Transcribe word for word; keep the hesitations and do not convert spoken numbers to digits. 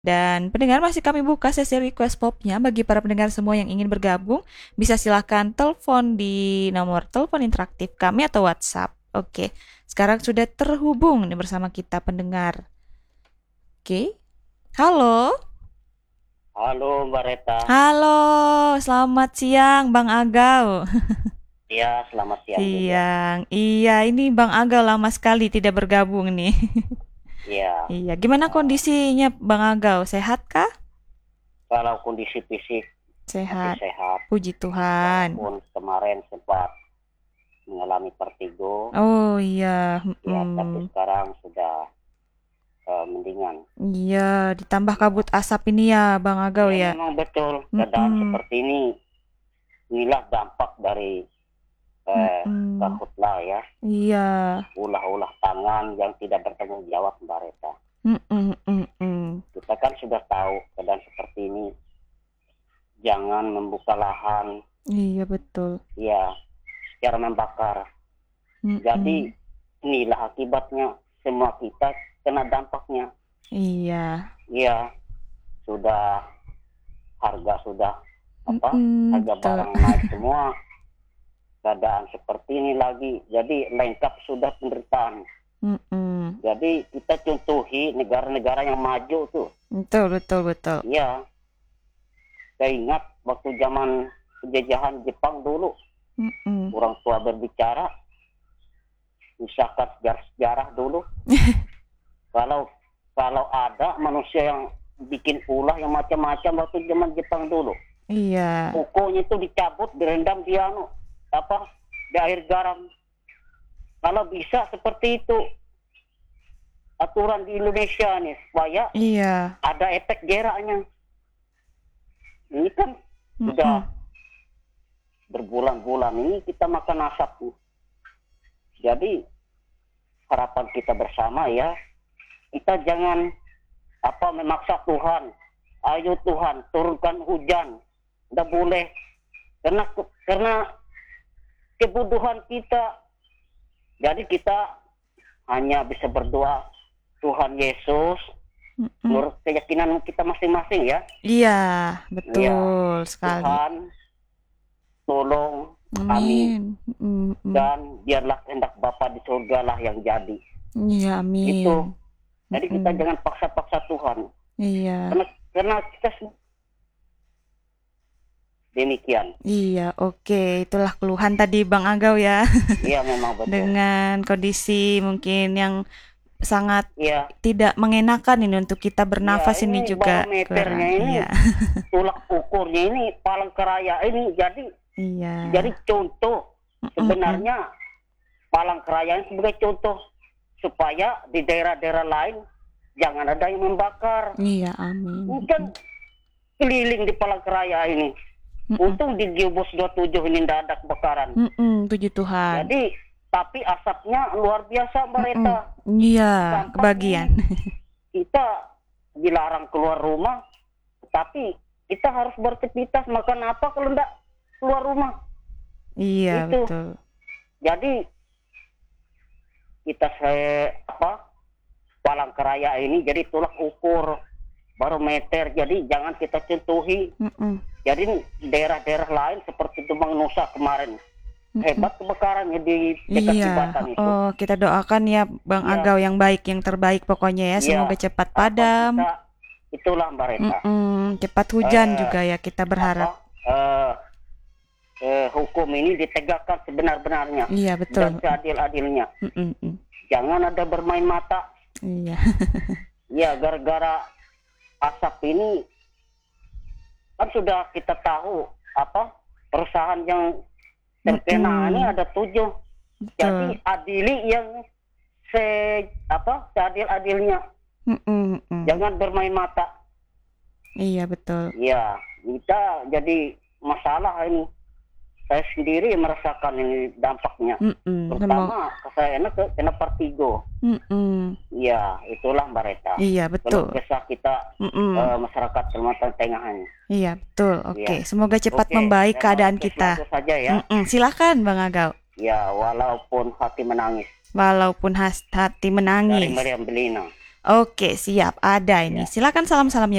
Dan pendengar masih kami buka sesi request popnya bagi para pendengar semua yang ingin bergabung. Bisa silahkan telepon di nomor telepon interaktif kami atau WhatsApp. Oke, sekarang sudah terhubung nih bersama kita pendengar. Oke, halo. Halo Mbak Reta. Halo, selamat siang Bang Agau. Ya, selamat siang juga. Siang, iya ini Bang Agau lama sekali tidak bergabung nih. Iya, Iya, gimana eh, kondisinya Bang Agau? Sehat kah? kalau kondisi fisik masih Sehat, sehat, puji Tuhan. walaupun kemarin sempat mengalami vertigo, Oh iya, ya, tapi mm, sekarang sudah eh, mendingan. iya, ditambah kabut Ya, asap ini ya, Bang Agau ya ya. memang betul keadaan Mm-mm, seperti ini. Inilah dampak dari eh, mm-mm, karhutlah ya, iya, ulah-ulah tangan yang tidak bertanggung jawab Mbak Reta. mm-mm, mm-mm, Kita kan sudah tahu keadaan seperti ini, jangan membuka lahan, iya betul. ya, secara membakar. Jadi Mm-mm, inilah akibatnya, semua kita kena dampaknya. iya, Ya, sudah harga sudah apa? mm-mm, Harga betul. barang naik semua. Keadaan seperti ini lagi. Jadi lengkap sudah penderitaan. Mm-mm, Jadi kita contohi negara-negara yang maju tuh. betul, betul, betul. Ya, saya ingat waktu zaman penjajahan Jepang dulu, Mm-mm. orang tua berbicara, misalkan sejarah-sejarah dulu, kalau kalau ada manusia yang bikin ulah yang macam-macam waktu zaman Jepang dulu, Iya, kukunya itu dicabut, direndam di anu apa di air garam. Kalau bisa seperti itu aturan di Indonesia nih, supaya iya, ada efek jeraknya. Ini kan mm-mm, sudah berbulan-bulan ini kita makan asap nih. Jadi harapan kita bersama ya, kita jangan apa memaksa Tuhan. Ayo Tuhan turunkan hujan. Tidak boleh, karena karena kebutuhan kita. Jadi kita hanya bisa berdoa, Tuhan Yesus mm-mm. menurut keyakinan kita masing-masing ya. Iya, Ya, betul sekali. Tuhan tolong kami, Amin. Mm-mm. dan biarlah kehendak Bapa di surga lah yang jadi. Iya, amin. Itu. Jadi kita Mm-mm. jangan paksa-paksa Tuhan. Iya, Karena karena kita demikian. iya, oke. Itulah keluhan tadi Bang Agau ya. Iya memang betul. Dengan kondisi mungkin yang sangat Iya, tidak mengenakan ini untuk kita iya bernafas ini ini juga barometernya kurang. ini, Iya, tulak ukurnya ini Palangkaraya ini. Jadi iya. jadi contoh Mm-mm. sebenarnya Palangkaraya ini sebagai contoh supaya di daerah-daerah lain jangan ada yang membakar. Iya, amin. Ini kan keliling di Palangkaraya ini. Mm-mm. Untung di Geobos dua puluh tujuh ini tidak ada kebakaran. Mm-mm, puji Tuhan. Jadi tapi asapnya luar biasa Mbak Mm-mm. Reta. Iya, Dampaknya kebagian. ini kita dilarang keluar rumah, tapi kita harus beraktivitas. Makan apa kalau tidak keluar rumah? Iya, Itu. betul. Jadi kita saya apa Palangkaraya ini jadi tolak ukur barometer. Jadi jangan kita contohi. Mm-mm. Jadi daerah-daerah lain seperti Tumbang Nusa kemarin Mm-mm. hebat kebakarannya di dekat Iya, Jembatan itu. oh kita doakan ya Bang Iya, Agau yang baik, yang terbaik pokoknya ya. iya. Semoga cepat Harapan padam. kita itulah Mbak Reta. Mm-mm, cepat hujan Eh, juga ya kita apa berharap. eh, eh, hukum ini ditegakkan sebenar-benarnya Iya, dan betul. seadil-adilnya. Mm-mm-mm. Jangan ada bermain mata. Iya. Ya, gara-gara asap ini kan sudah kita tahu apa perusahaan yang terkena ini Mm-mm, ada tujuh. betul. Jadi adili yang se apa seadil-adilnya. Mm-mm-mm. Jangan bermain mata. Iya, betul. Ya, kita jadi masalah ini. Saya sendiri merasakan ini dampaknya. Mm-mm. Semo- Terutama saya enak ke kena vertigo. Mm-mm. Ya, itulah Mbak Reta. Iya, Kalau betul. kisah kita Mm-mm. eh, masyarakat Kalimantan Tengah ini. Iya, betul. Oke, Ya, semoga cepat oke. membaik Saya mau keadaan request kita. lagu saja ya. Mm-mm. Silahkan Bang Agau. Ya, walaupun hati menangis Walaupun has- hati dari menangis. Meriam Belina. Oke, siap. Ada ini. Ya. Silakan salam-salamnya